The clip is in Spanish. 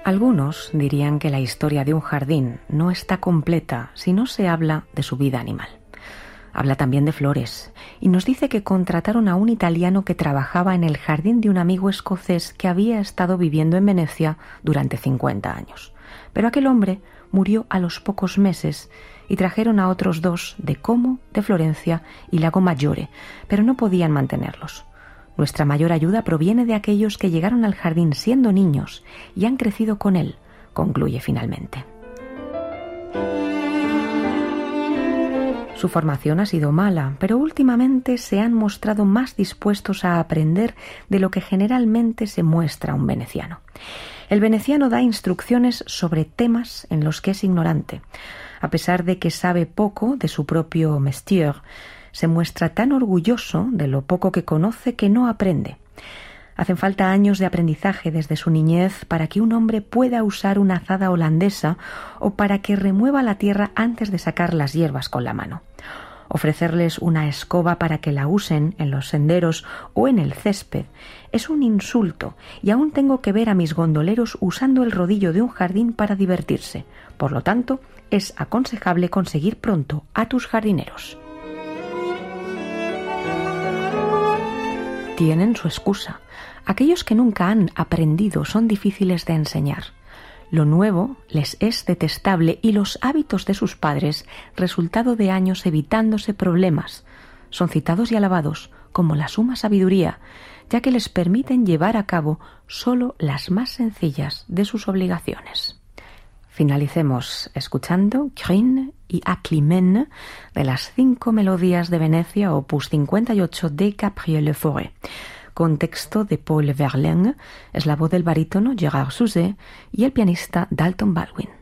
Algunos dirían que la historia de un jardín no está completa si no se habla de su vida animal. Habla también de flores y nos dice que contrataron a un italiano que trabajaba en el jardín de un amigo escocés que había estado viviendo en Venecia durante 50 años. Pero aquel hombre murió a los pocos meses y trajeron a otros dos de Como, de Florencia y Lago Maggiore, pero no podían mantenerlos. Nuestra mayor ayuda proviene de aquellos que llegaron al jardín siendo niños y han crecido con él, concluye finalmente. Su formación ha sido mala, pero últimamente se han mostrado más dispuestos a aprender de lo que generalmente se muestra un veneciano. El veneciano da instrucciones sobre temas en los que es ignorante. A pesar de que sabe poco de su propio métier, se muestra tan orgulloso de lo poco que conoce que no aprende. Hacen falta años de aprendizaje desde su niñez para que un hombre pueda usar una azada holandesa o para que remueva la tierra antes de sacar las hierbas con la mano. Ofrecerles una escoba para que la usen en los senderos o en el césped es un insulto y aún tengo que ver a mis gondoleros usando el rodillo de un jardín para divertirse. Por lo tanto, es aconsejable conseguir pronto a tus jardineros. Tienen su excusa. Aquellos que nunca han aprendido son difíciles de enseñar. Lo nuevo les es detestable y los hábitos de sus padres, resultado de años evitándose problemas, son citados y alabados como la suma sabiduría, ya que les permiten llevar a cabo solo las más sencillas de sus obligaciones. Finalicemos escuchando Grieg y Aclimène de las 5 melodías de Venecia, opus 58 de Gabriel Fauré. Con texto de Paul Verlaine, es la voz del barítono Gérard Souzet y el pianista Dalton Baldwin.